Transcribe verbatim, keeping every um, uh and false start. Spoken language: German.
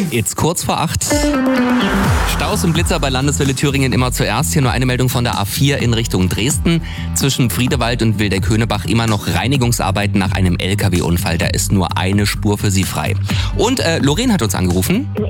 Jetzt kurz vor acht. Staus und Blitzer bei Landeswelle Thüringen immer zuerst. Hier nur eine Meldung von der A vier in Richtung Dresden. Zwischen Friedewald und Wildeck-Höhnebach immer noch Reinigungsarbeiten nach einem L K W-Unfall. Da ist nur eine Spur für Sie frei. Und äh, Lorraine hat uns angerufen.